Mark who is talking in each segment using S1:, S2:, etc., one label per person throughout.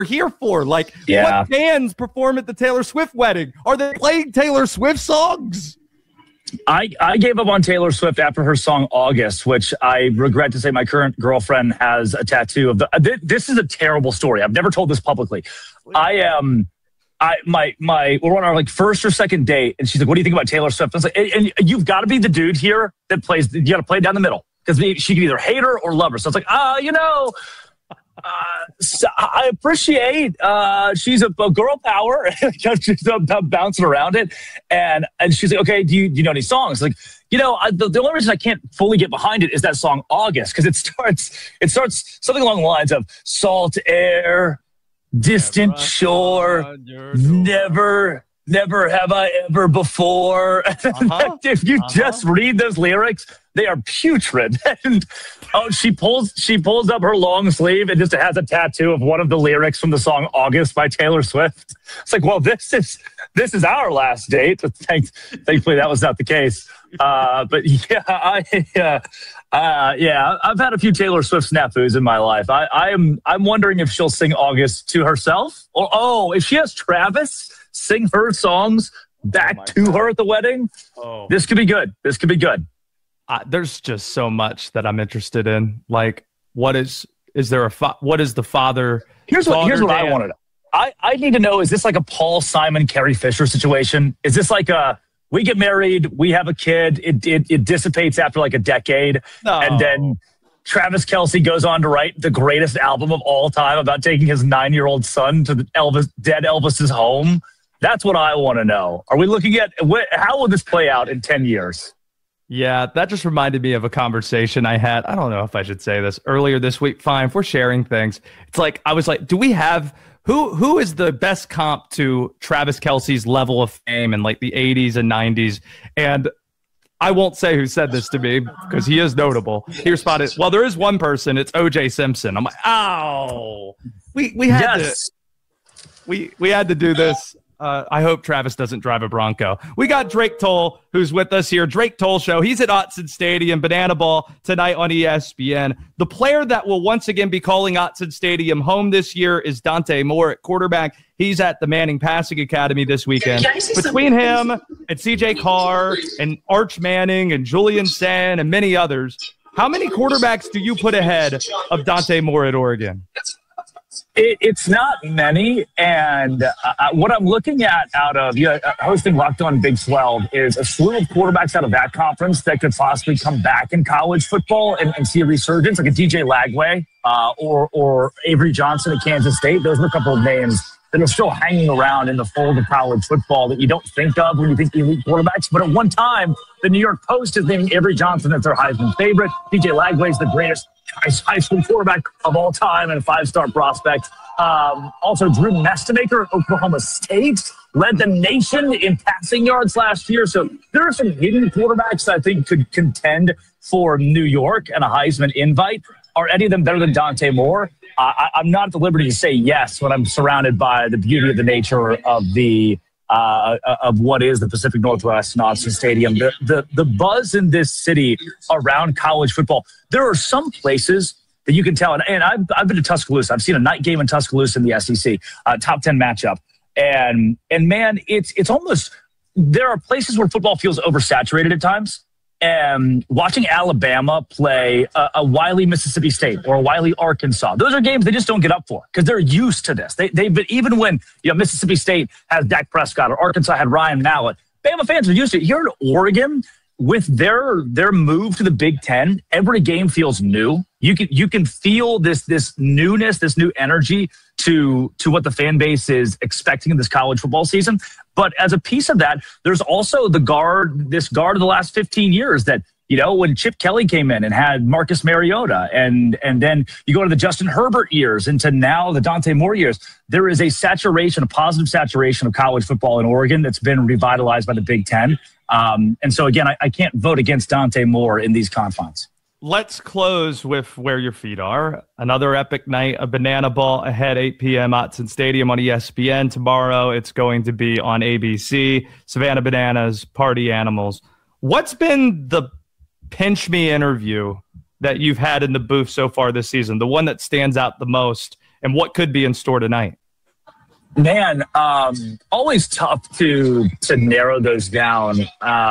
S1: here for. Like,
S2: Yeah.
S1: what bands perform at the Taylor Swift wedding? Are they playing Taylor Swift songs?
S2: I gave up on Taylor Swift after her song August, which I regret to say my current girlfriend has a tattoo of. This is a terrible story. I've never told this publicly. We're on our like first or second date, and she's like, "What do you think about Taylor Swift?" I was like, and you've got to be the dude here that plays. You got to play down the middle because she can either hate her or love her. So it's like, so I appreciate she's a girl power. She's bouncing around it, and she's like, okay, do you know any songs? Like, the only reason I can't fully get behind it is that song August, because it starts something along the lines of salt air, distant shore, never have I ever before. If you just read those lyrics, they are putrid. And she pulls up her long sleeve and just has a tattoo of one of the lyrics from the song August by Taylor Swift. It's like, well, this is our last date. Thankfully, that was not the case. But yeah, I've had a few Taylor Swift snafus in my life. I'm wondering if she'll sing August to herself, or if she has Travis sing her songs back to her at the wedding. This could be good.
S1: There's just so much that I'm interested in. Like, what is the father?
S2: Here's what I want to know. I need to know, is this like a Paul Simon, Carrie Fisher situation? Is this like we get married, we have a kid, it dissipates after like a decade, and then Travis Kelce goes on to write the greatest album of all time about taking his 9-year-old son to dead Elvis's home? That's what I want to know. Are we looking at how will this play out in 10 years?
S1: Yeah, that just reminded me of a conversation I had. I don't know if I should say this earlier this week. Fine, if we're sharing things. It's like, I was like, do we have who is the best comp to Travis Kelce's level of fame in like the 80s and 90s? And I won't say who said this to me because he is notable. He responded, well, there is one person. It's O.J. Simpson. I'm like, oh, we had to do this. I hope Travis doesn't drive a Bronco. We got Drake Toll, who's with us here. Drake Toll Show. He's at Autzen Stadium, Banana Ball, tonight on ESPN. The player that will once again be calling Autzen Stadium home this year is Dante Moore at quarterback. He's at the Manning Passing Academy this weekend. Between him and C.J. Carr and Arch Manning and Julian Sen and many others, how many quarterbacks do you put ahead of Dante Moore at Oregon?
S2: It's not many, and what I'm looking at out of hosting Locked On Big 12 is a slew of quarterbacks out of that conference that could possibly come back in college football and see a resurgence, like a DJ Lagway or Avery Johnson at Kansas State. Those are a couple of names that are still hanging around in the fold of college football that you don't think of when you think elite quarterbacks. But at one time, the New York Post is naming Avery Johnson as their Heisman favorite. DJ Lagway is the greatest high school quarterback of all time and a 5-star prospect. Also, Drew Mestemaker, Oklahoma State, led the nation in passing yards last year. So there are some hidden quarterbacks that I think could contend for New York and a Heisman invite. Are any of them better than Dante Moore? I'm not at the liberty to say yes when I'm surrounded by the beauty of the nature of of what is the Pacific Northwest and Autzen Stadium. The buzz in this city around college football. There are some places that you can tell, and I've been to Tuscaloosa. I've seen a night game in Tuscaloosa in the SEC, top 10 matchup, and man, it's almost, there are places where football feels oversaturated at times. And watching Alabama play a Wiley Mississippi State or a Wiley Arkansas, those are games they just don't get up for because they're used to this. They've been, even when Mississippi State has Dak Prescott or Arkansas had Ryan Mallett, Bama fans are used to it. Here in Oregon, with their move to the Big Ten, every game feels new. You can feel this newness, this new energy to what the fan base is expecting in this college football season. But as a piece of that, there's also this guard of the last 15 years that, when Chip Kelly came in and had Marcus Mariota, and then you go to the Justin Herbert years into now the Dante Moore years, there is a positive saturation of college football in Oregon that's been revitalized by the Big Ten. And so, again, I can't vote against Dante Moore in these confines.
S1: Let's close with where your feet are. Another epic night of Banana Ball ahead, 8 p.m. Autzen Stadium on ESPN. Tomorrow it's going to be on ABC. Savannah Bananas, Party Animals. What's been the pinch me interview that you've had in the booth so far this season? The one that stands out the most and what could be in store tonight?
S2: Man, always tough to narrow those down.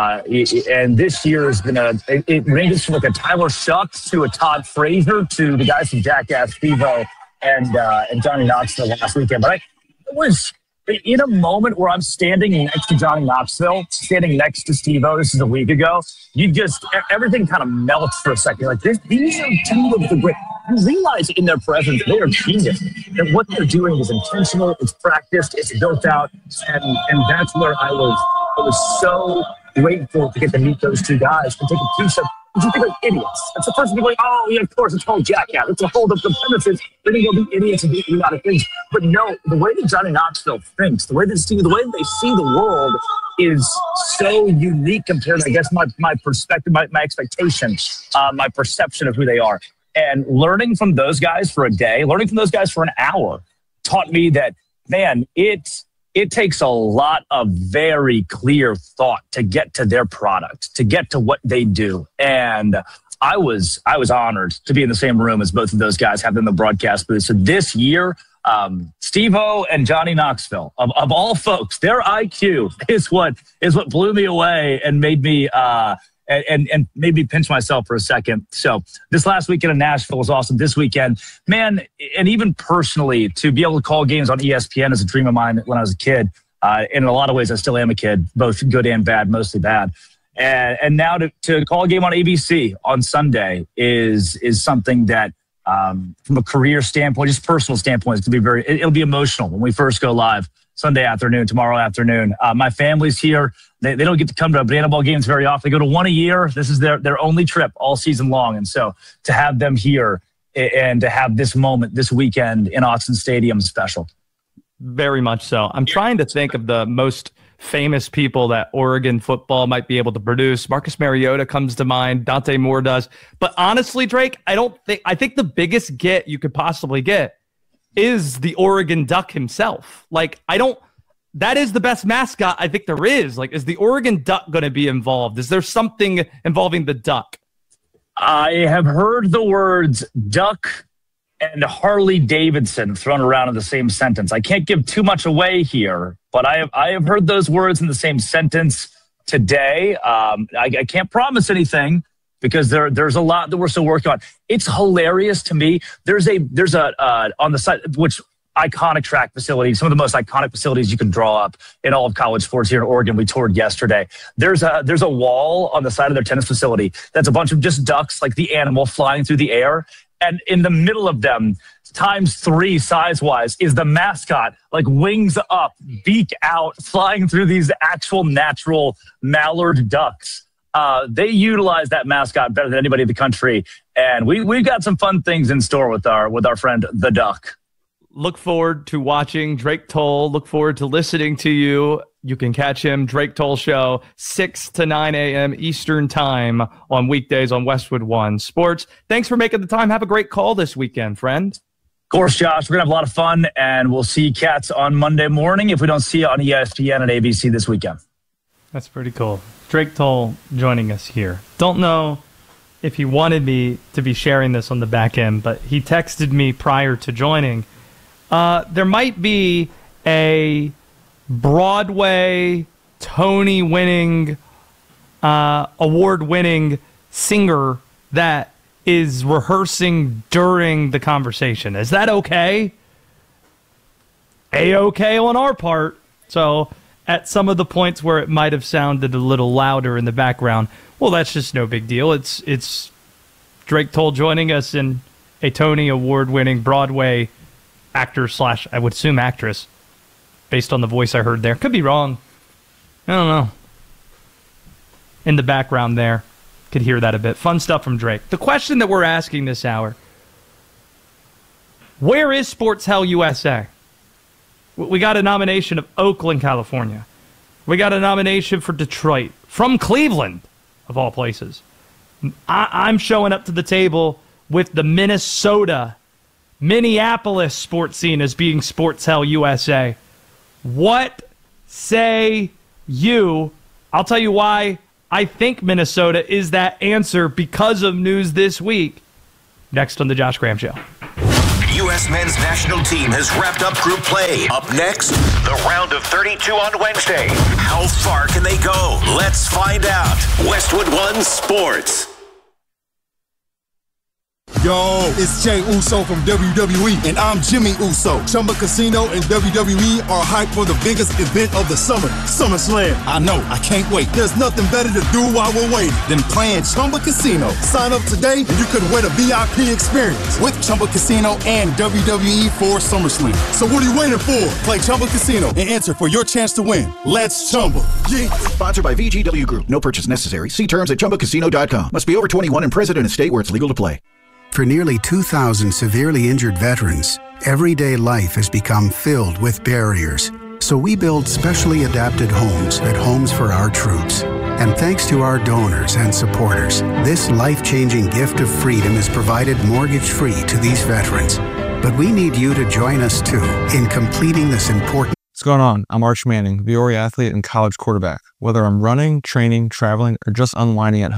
S2: And this year has been it ranges from like a Tyler Shucks to a Todd Frazier to the guys from Jackass Steve-O and Johnny Knoxville last weekend. But I was in a moment where I'm standing next to Johnny Knoxville, standing next to Steve-O. This is a week ago. Everything kind of melts for a second. Like these are two of the great. You realize in their presence, they are genius. That what they're doing is intentional, it's practiced, it's built out, and that's where I was so grateful to get to meet those two guys and take a piece of. You think they're idiots. That's the first thing like, oh yeah, of course it's called Jackass. It's a hold up the premises. They're gonna go be idiots and do a lot of things. But no, the way that Johnny Knoxville thinks, the way that they see the world is so unique compared to, I guess, my perspective, my expectation, my perception of who they are. And learning from those guys for a day, learning from those guys for an hour taught me that, man, it takes a lot of very clear thought to get to their product, to get to what they do. And I was honored to be in the same room as both of those guys, have them in the broadcast booth. So this year, Steve-O and Johnny Knoxville, of all folks, their IQ is what blew me away and made me and made me pinch myself for a second. So this last weekend in Nashville was awesome. This weekend, man, and even personally, to be able to call games on ESPN is a dream of mine when I was a kid. In a lot of ways, I still am a kid, both good and bad, mostly bad. And now to call a game on ABC on Sunday is something that, from a career standpoint, just personal standpoint, it's going to be it'll be emotional when we first go live Sunday afternoon, tomorrow afternoon. My family's here. They don't get to come to Banana Ball games very often. They go to one a year. This is their only trip all season long. And so to have them here and to have this moment this weekend in Autzen Stadium is special.
S1: Very much so. I'm trying to think of the most famous people that Oregon football might be able to produce. Marcus Mariota comes to mind. Dante Moore does. But honestly, Drake, I think the biggest get you could possibly get is the Oregon Duck himself. That is the best mascot I think there is. Is the Oregon Duck going to be involved? Is there something involving the Duck?
S2: I have heard the words Duck and Harley Davidson thrown around in the same sentence. I can't give too much away here, but I have heard those words in the same sentence today. I can't promise anything because there's a lot that we're still working on. It's hilarious to me. There's a on the site, which iconic track facilities, some of the most iconic facilities you can draw up in all of college sports here in Oregon. We toured yesterday. There's a wall on the side of their tennis facility that's a bunch of just ducks, like the animal flying through the air. And in the middle of them, ×3 size-wise, is the mascot, wings up, beak out, flying through these actual natural mallard ducks. They utilize that mascot better than anybody in the country. And we've got some fun things in store with our friend, the Duck.
S1: Look forward to watching Drake Toll. Look forward to listening to you. You can catch him, Drake Toll Show, 6 to 9 a.m. Eastern Time on weekdays on Westwood One Sports. Thanks for making the time. Have a great call this weekend, friend.
S2: Of course, Josh. We're going to have a lot of fun, and we'll see you cats on Monday morning if we don't see you on ESPN and ABC this weekend.
S1: That's pretty cool. Drake Toll joining us here. Don't know if he wanted me to be sharing this on the back end, but he texted me prior to joining. There might be a Broadway Tony-winning, award-winning singer that is rehearsing during the conversation. Is that okay? A-okay on our part. So at some of the points where it might have sounded a little louder in the background, well, that's just no big deal. It's Drake Toll joining us in a Tony Award-winning Broadway actor / I would assume actress, based on the voice I heard there. Could be wrong. I don't know. In the background there, could hear that a bit. Fun stuff from Drake. The question that we're asking this hour, where is Sports Hell USA? We got a nomination of Oakland, California. We got a nomination for Detroit, from Cleveland, of all places. I'm showing up to the table with the Minneapolis sports scene as being Sports Hell USA. What say you? I'll tell you why I think Minnesota is that answer because of news this week. Next on The Josh Graham Show.
S3: U.S. men's national team has wrapped up group play. Up next, the round of 32 on Wednesday. How far can they go? Let's find out. Westwood One Sports.
S4: Yo, it's Jey Uso from WWE, and I'm Jimmy Uso. Chumba Casino and WWE are hyped for the biggest event of the summer, SummerSlam. I know, I can't wait. There's nothing better to do while we're waiting than playing Chumba Casino. Sign up today, and you could win a VIP experience with Chumba Casino and WWE for SummerSlam. So what are you waiting for? Play Chumba Casino and enter for your chance to win. Let's Chumba. Yeah.
S5: Sponsored by VGW Group. No purchase necessary. See terms at ChumbaCasino.com. Must be over 21 and present in a state where it's legal to play.
S6: For nearly 2,000 severely injured veterans, everyday life has become filled with barriers. So we build specially adapted homes at Homes for Our Troops. And thanks to our donors and supporters, this life-changing gift of freedom is provided mortgage-free to these veterans. But we need you to join us too in completing this important.
S7: What's going on? I'm Arch Manning, Viore athlete and college quarterback. Whether I'm running, training, traveling, or just unwinding at home,